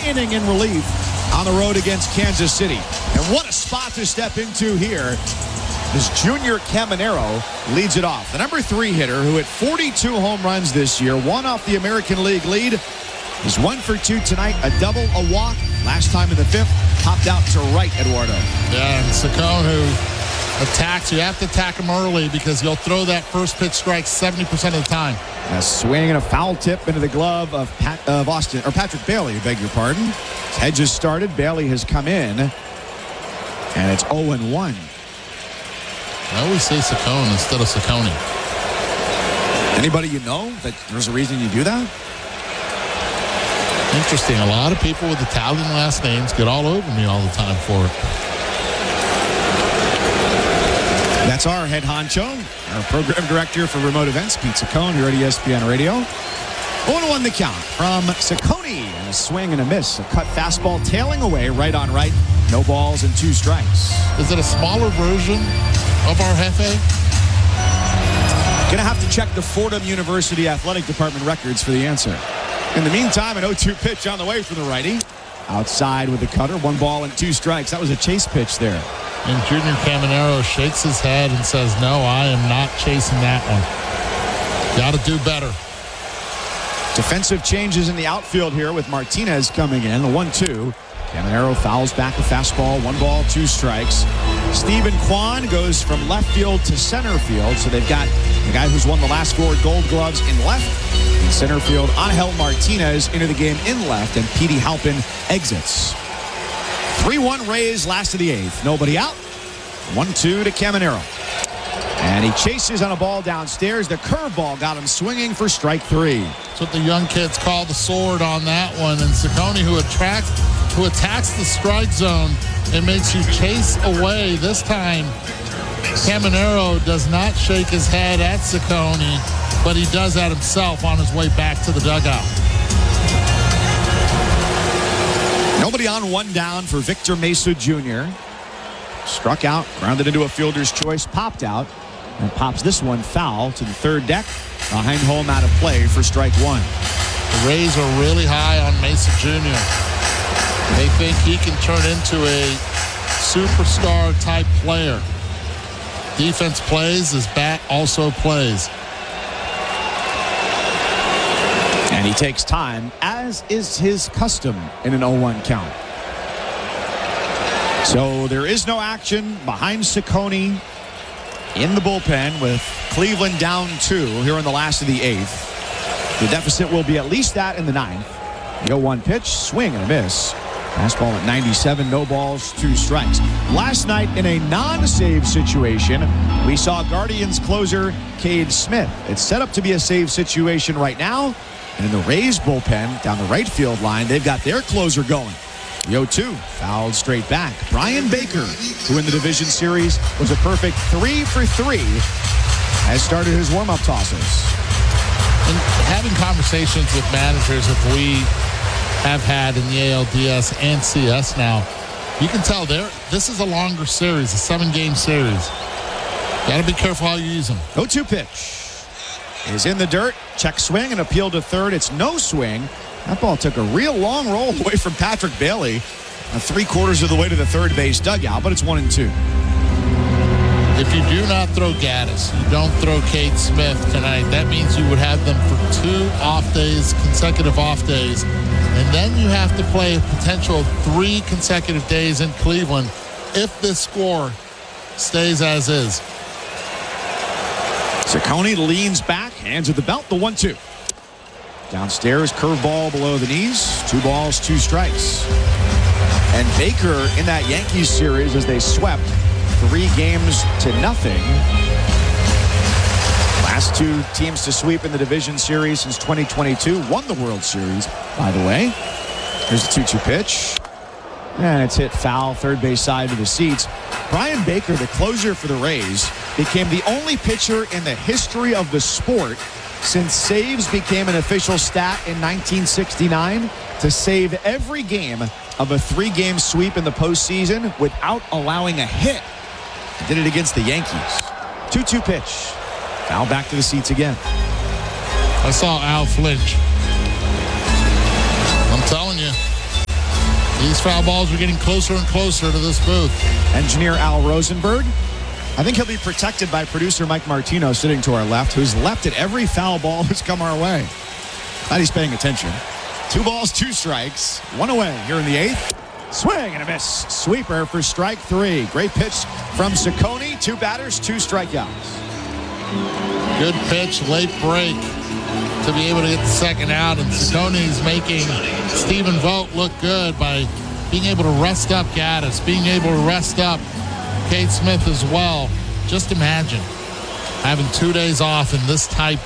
inning in relief on the road against Kansas City. And what a spot to step into here as Junior Caminero leads it off. The number 3 hitter who hit 42 home runs this year, one off the American League lead, is 1 for 2 tonight, a double, a walk. Last time in the 5th, popped out to right, Eduardo. Yeah, and Saccone, who attacks, you have to attack him early because he'll throw that first pitch strike 70% of the time. A swing and a foul tip into the glove of Patrick Bailey, beg your pardon. His head just started. Bailey has come in, and it's 0-1. I always say Saccone instead of Saccone. Anybody you know that there's a reason you do that? Interesting. A lot of people with Italian last names get all over me all the time for it. That's our head honcho, our program director for remote events, Pete Saccone. You're at ESPN Radio. 0-1 the count from Saccone. And a swing and a miss. A cut fastball tailing away right on right. No balls and 2 strikes. Is it a smaller version of our Jefe? Gonna have to check the Fordham University Athletic Department records for the answer. In the meantime, an 0-2 pitch on the way from the righty. Outside with the cutter, 1 ball and 2 strikes. That was a chase pitch there. And Junior Caminero shakes his head and says, no, I am not chasing that one. Got to do better. Defensive changes in the outfield here with Martinez coming in. The 1-2. Caminero fouls back a fastball. 1 ball, 2 strikes. Stephen Kwan goes from left field to center field. So they've got the guy who's won the last 4 Gold Gloves in left. In center field, Angel Martinez into the game in left. And Petey Halpin exits. 3-1 Rays, last of the 8th. Nobody out. 1-2 to Caminero. And he chases on a ball downstairs. The curveball got him swinging for strike 3. That's what the young kids call the sword on that one. And Saccone, who attacks the strike zone and makes you chase away. This time, Caminero does not shake his head at Saccone, but he does that himself on his way back to the dugout. Nobody on, 1 down for Victor Mesa Jr. Struck out, grounded into a fielder's choice, popped out, and pops this one foul to the 3rd deck. Behind home, out of play for strike 1. The Rays are really high on Mesa Jr. They think he can turn into a superstar type player. Defense plays, his bat also plays. And he takes time, as is his custom in an 0-1 count. So there is no action behind Saccone in the bullpen with Cleveland down 2 here in the last of the 8th. The deficit will be at least that in the 9th. The 0-1 pitch, swing and a miss. Fastball at 97, no balls, 2 strikes. Last night in a non-save situation, we saw Guardians closer Cade Smith. It's set up to be a save situation right now. And in the Rays bullpen down the right field line, they've got their closer going. The 0-2 fouled straight back. Brian Baker, who in the division series was a perfect 3 for 3, has started his warm-up tosses. And having conversations with managers that we have had in the ALDS and CS now, you can tell this is a longer series, a 7-game series. Got to be careful how you use them. 0-2 pitch is in the dirt. Check swing and appeal to 3rd. It's no swing. That ball took a real long roll away from Patrick Bailey. 3/4 of the way to the 3rd base dugout, but it's 1-2. If you do not throw Gaddis, you don't throw Cade Smith tonight, that means you would have them for 2 off days, consecutive off days. And then you have to play a potential 3 consecutive days in Cleveland if this score stays as is. Saccone leans back, hands at the belt, the 1-2. Downstairs, curveball below the knees. 2 balls, 2 strikes. And Baker in that Yankees series as they swept 3 games to nothing. Last 2 teams to sweep in the division series since 2022. Won the World Series, by the way. Here's the 2-2 pitch. And it's hit foul, 3rd base side to the seats. Brian Baker, the closer for the Rays, became the only pitcher in the history of the sport since saves became an official stat in 1969 to save every game of a 3-game sweep in the postseason without allowing a hit. He did it against the Yankees. 2-2 pitch. Foul back to the seats again. I saw Al flinch. I'm telling you. These foul balls are getting closer and closer to this booth. Engineer Al Rosenberg. I think he'll be protected by producer Mike Martino sitting to our left, who's leapt at every foul ball that's come our way. Glad he's paying attention. 2 balls, 2 strikes. 1 away here in the 8th. Swing and a miss. Sweeper for strike 3. Great pitch from Ciccone. 2 batters, 2 strikeouts. Good pitch, late break to be able to get the second out. And Ciccone's making Stephen Vogt look good by being able to rest up Gaddis, being able to rest up Cade Smith as well. Just imagine having 2 days off in this type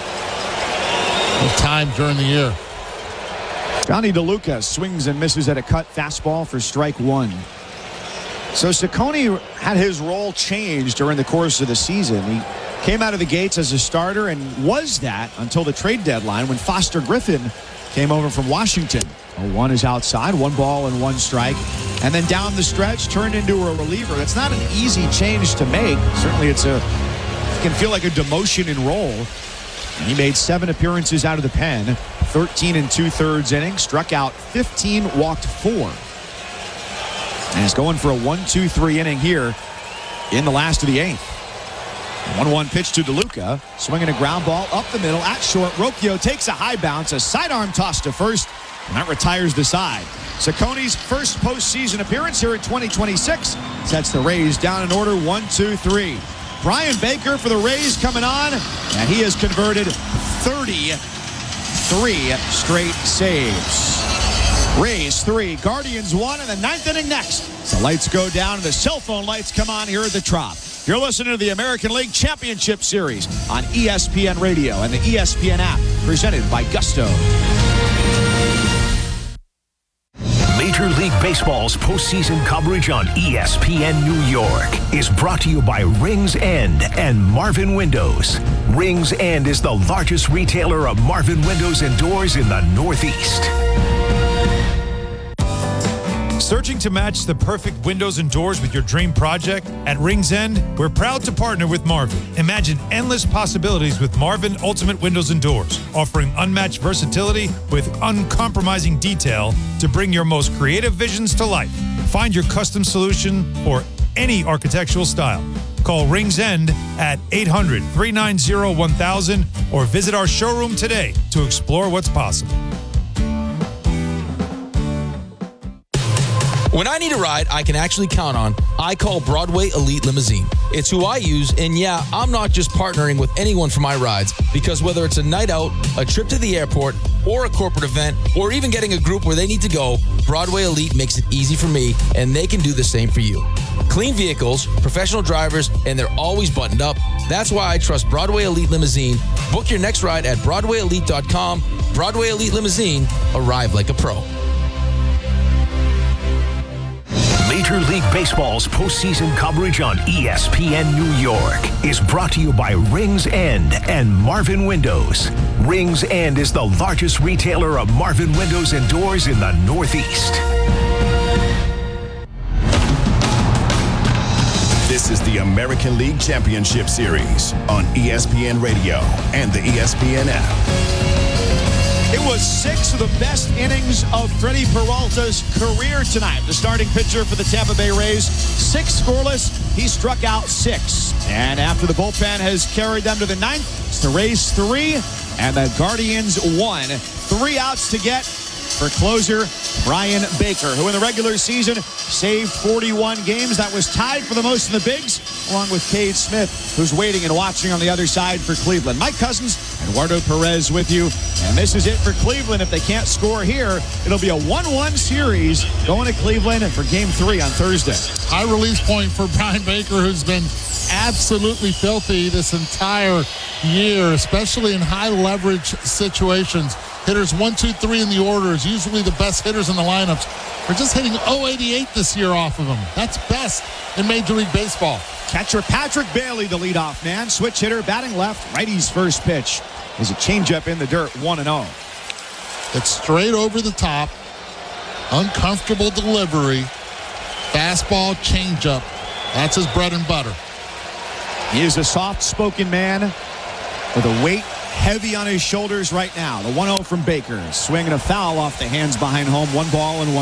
of time during the year. Johnny DeLuca swings and misses at a cut fastball for strike 1. So Ciccone had his role changed during the course of the season. He came out of the gates as a starter and was that until the trade deadline when Foster Griffin came over from Washington. 1 is outside, 1 ball and 1 strike. And then down the stretch turned into a reliever. That's not an easy change to make. Certainly it can feel like a demotion in role. And he made 7 appearances out of the pen, 13 2/3 innings, struck out 15, walked 4. And he's going for a 1-2-3 inning here in the last of the 8th. 1-1 pitch to DeLuca, swinging a ground ball up the middle at short. Rocchio takes a high bounce, a sidearm toss to first, and that retires the side. Ciccone's first postseason appearance here in 2026 sets the Rays down in order 1-2-3. Brian Baker for the Rays coming on, and he has converted 33 straight saves. Rays 3, Guardians 1 in the 9th inning next. So lights go down and the cell phone lights come on here at the Trop. You're listening to the American League Championship Series on ESPN Radio and the ESPN app, presented by Gusto. Major League Baseball's postseason coverage on ESPN New York is brought to you by Rings End and Marvin Windows. Rings End is the largest retailer of Marvin windows and doors in the Northeast. Searching to match the perfect windows and doors with your dream project? At Rings End, we're proud to partner with Marvin. Imagine endless possibilities with Marvin Ultimate Windows and Doors, offering unmatched versatility with uncompromising detail to bring your most creative visions to life. Find your custom solution for any architectural style. Call Rings End at 800-390-1000 or visit our showroom today to explore what's possible. When I need a ride I can actually count on, I call Broadway Elite Limousine. It's who I use, and yeah, I'm not just partnering with anyone for my rides, because whether it's a night out, a trip to the airport, or a corporate event, or even getting a group where they need to go, Broadway Elite makes it easy for me, and they can do the same for you. Clean vehicles, professional drivers, and they're always buttoned up. That's why I trust Broadway Elite Limousine. Book your next ride at BroadwayElite.com. Broadway Elite Limousine, arrive like a pro. Major League Baseball's postseason coverage on ESPN New York is brought to you by Rings End and Marvin Windows. Rings End is the largest retailer of Marvin windows and doors in the Northeast. This is the American League Championship Series on ESPN Radio and the ESPN app. It was 6 of the best innings of Freddie Peralta's career tonight. The starting pitcher for the Tampa Bay Rays, 6 scoreless. He struck out 6. And after the bullpen has carried them to the 9th, it's the Rays 3 and the Guardians 1. 3 outs to get for closer Brian Baker, who in the regular season saved 41 games. That was tied for the most in the bigs, along with Cade Smith, who's waiting and watching on the other side for Cleveland. Mike Cousins, Eduardo Perez with you. And this is it for Cleveland. If they can't score here, it'll be a 1-1 series going to Cleveland for Game 3 on Thursday. High release point for Brian Baker, who's been absolutely filthy this entire year, especially in high leverage situations. Hitters 1, 2, 3 in the orders, usually the best hitters in the lineups, are just hitting .088 this year off of him. That's best in Major League Baseball. Catcher Patrick Bailey, the leadoff man. Switch hitter, batting left. Righty's first pitch is a changeup in the dirt, 1-0. It's straight over the top, uncomfortable delivery, fastball, changeup. That's his bread and butter. He is a soft-spoken man with a weight heavy on his shoulders right now. The 1-0 from Baker. Swinging a foul off the hands behind home. 1 ball and 1